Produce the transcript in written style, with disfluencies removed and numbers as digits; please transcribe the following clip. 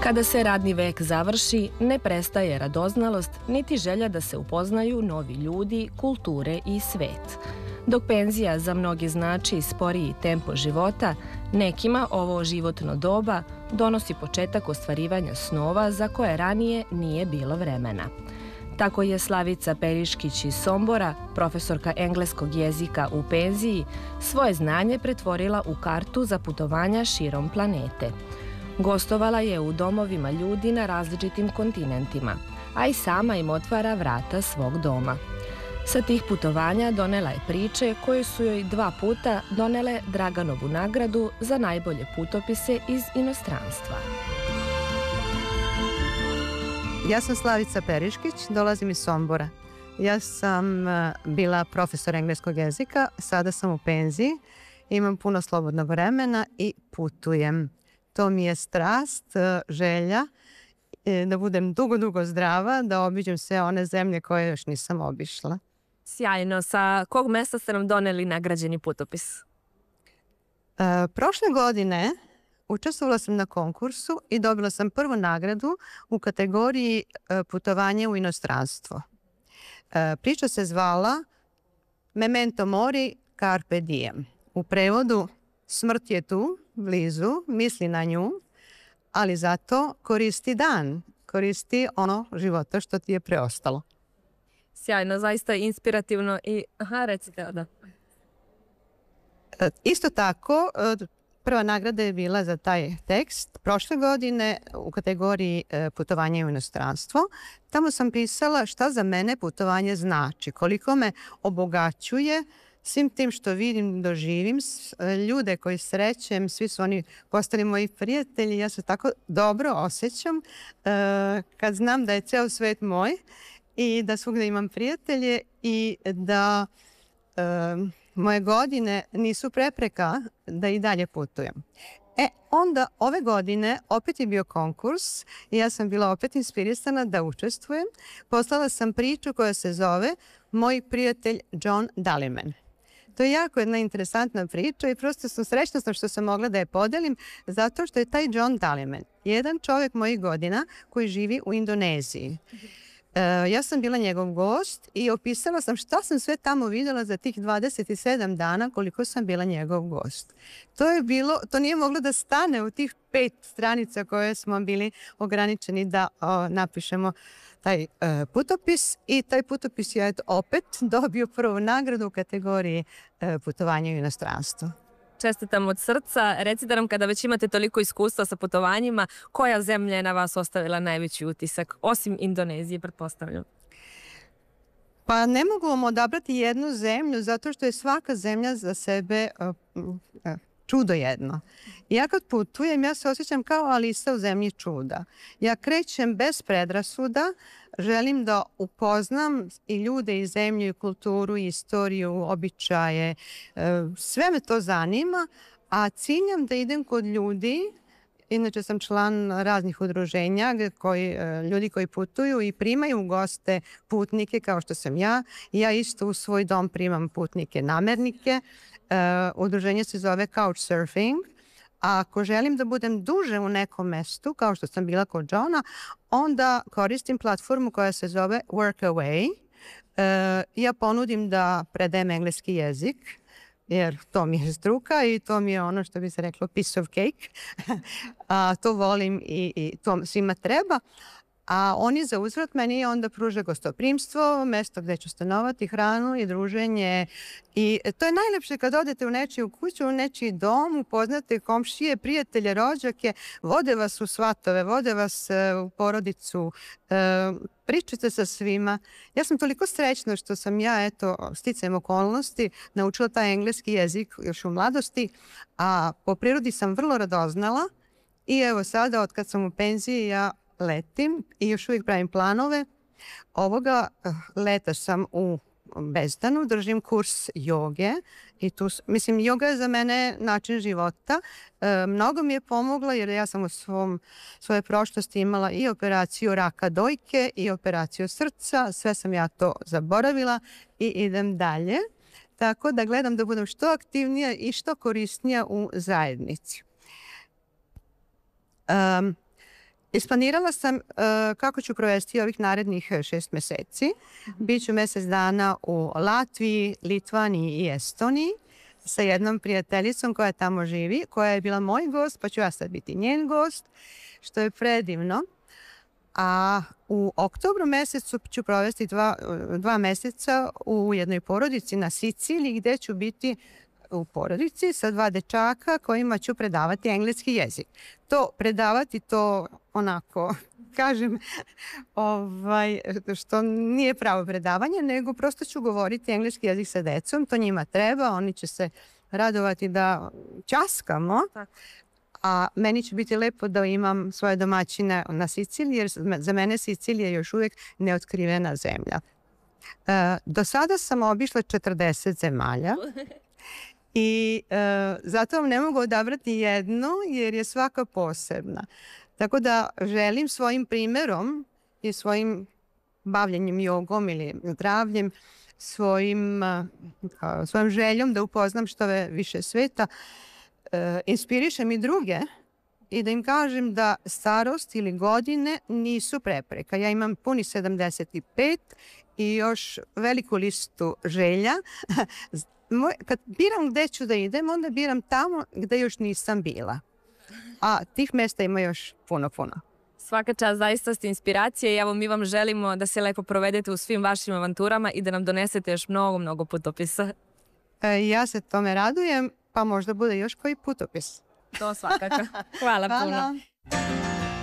Kada se radni vek završi, ne prestaje radoznalost niti želja da se upoznaju novi ljudi, kulture i svet. Dok penzija za mnoge znači sporiji tempo života, nekima ovo životno doba donosi početak ostvarivanja snova za koje ranije nije bilo vremena. Tako je Slavica Periškić iz Sombora, profesorka engleskog jezika u penziji, svoje znanje pretvorila u kartu za putovanja širom planete. Gostovala je u domovima ljudi na različitim kontinentima, a i sama im otvara vrata svog doma. Sa tih putovanja donela je priče koje su joj 2 puta donele Draganovu nagradu za najbolje putopise iz inostranstva. Ja sam Slavica Periškić, dolazim iz Sombora. Ja sam bila profesor engleskog jezika, sada sam u penziji, imam puno slobodnog vremena i putujem. To mi je strast, želja da budem dugo zdrava, da obiđem sve one zemlje koje još nisam obišla. Sjajno. Sa kog mesta ste nam doneli nagrađeni putopis? Prošle godine učestvovala sam na konkursu i dobila sam prvu nagradu u kategoriji putovanje u inostranstvo. Priča se zvala Memento mori, carpe diem. U prevodu smrt je tu, blizu, misli na nju, ali zato koristi dan, koristi ono života što ti je preostalo. Sjajno, zaista inspirativno i... recite, da. Isto tako, prva nagrada je bila za taj tekst prošle godine u kategoriji putovanje u inostranstvo. Tamo sam pisala šta za mene putovanje znači, koliko me obogaćuje svim tim što vidim, doživim, ljude koji srećem, svi su oni postali moji prijatelji. Ja se tako dobro osjećam kad znam da je ceo svet moj i da svugde imam prijatelje i da moje godine nisu prepreka da i dalje putujem. Onda ove godine opet je bio konkurs i ja sam bila opet inspirisana da učestvujem. Poslala sam priču koja se zove Moj prijatelj John Dalliman. To je jako jedna interesantna priča i prosto sam srećna što sam mogla da je podelim zato što je taj John Dalliman jedan čovjek mojih godina koji živi u Indoneziji. Ja sam bila njegov gost i opisala sam šta sam sve tamo vidjela za tih 27 dana koliko sam bila njegov gost. To nije moglo da stane u tih 5 stranica koje smo bili ograničeni da napišemo taj putopis i taj putopis je opet dobio prvu nagradu u kategoriji putovanja u inostranstvo. Čestitam od srca. Recite nam, kada već imate toliko iskustva sa putovanjima, koja zemlja je na vas ostavila najveći utisak, osim Indonezije, pretpostavljam? Pa ne mogu vam odabrati jednu zemlju, zato što je svaka zemlja za sebe čudo jedno. Ja kad putujem, ja se osjećam kao Alisa u zemlji čuda. Ja krećem bez predrasuda, želim da upoznam i ljude i zemlju i kulturu i istoriju, običaje. Sve me to zanima, a ciljam da idem kod ljudi. Inače sam član raznih udruženja, ljudi koji putuju i primaju u goste putnike kao što sam ja. Ja isto u svoj dom primam putnike namernike. Udruženje se zove Couchsurfing. A ako želim da budem duže u nekom mestu, kao što sam bila kod Johna, onda koristim platformu koja se zove Workaway. Ja ponudim da predajem engleski jezik, jer to mi je struka i to mi je ono što bi se reklo piece of cake. To volim i to svima treba. A oni za uzvrat meni onda pruže gostoprimstvo, mesto gde ću stanovati, hranu i druženje. I to je najlepše kad odete u nečiju kuću, u nečiji dom, upoznate komšije, prijatelje, rođake, vode vas u svatove, vode vas u porodicu, pričate sa svima. Ja sam toliko srećna što sam ja, sticajem okolnosti, naučila taj engleski jezik još u mladosti, a po prirodi sam vrlo radoznala i evo sada, od kad sam u penziji, ja letim i još uvijek pravim planove. Ovoga leta sam u Bezdanu, držim kurs joge i mislim, joga je za mene način života. Mnogo mi je pomogla jer ja sam u svojoj prošlosti imala i operaciju raka dojke i operaciju srca. Sve sam ja to zaboravila i idem dalje. Tako da gledam da budem što aktivnija i što korisnija u zajednici. Isplanirala sam kako ću provesti ovih narednih 6 meseci. Biću mesec dana u Latviji, Litvaniji i Estoniji sa jednom prijateljicom koja tamo živi, koja je bila moj gost, pa ću ja sad biti njen gost, što je predivno. A u oktobru mesecu ću provesti 2 meseca u jednoj porodici na Siciliji, gde ću biti u porodici sa 2 dečaka kojima ću predavati engleski jezik. To predavati, to onako, kažem, što nije pravo predavanje, nego prosto ću govoriti engleski jezik sa decom, to njima treba, oni će se radovati da ćaskamo, a meni će biti lepo da imam svoje domaćine na Siciliji, jer za mene Sicilija je još uvijek neotkrivena zemlja. Do sada sam obišla 40 zemalja. I zato vam ne mogu odabrati jednu jer je svaka posebna. Tako da želim svojim primerom i svojim bavljenjem jogom ili zdravljem, svojom željom da upoznam što više sveta, inspirišem i druge i da im kažem da starost ili godine nisu prepreka. Ja imam puni 75 i još veliku listu želja. Kad biram gde ću da idem, onda biram tamo gde još nisam bila. A tih mesta ima još puno. Svaka čast, zaista ste inspiracije i evo mi vam želimo da se lepo provedete u svim vašim avanturama i da nam donesete još mnogo putopisa. Ja se tome radujem, pa možda bude još koji putopis. To svakako. Hvala puno.